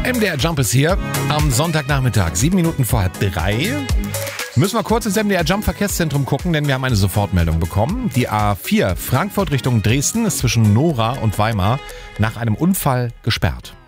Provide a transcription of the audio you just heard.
MDR Jump ist hier am Sonntagnachmittag, 7 Minuten vor 2:30. Müssen wir kurz ins MDR Jump Verkehrszentrum gucken, denn wir haben eine Sofortmeldung bekommen. Die A4 Frankfurt Richtung Dresden ist zwischen Nora und Weimar nach einem Unfall gesperrt.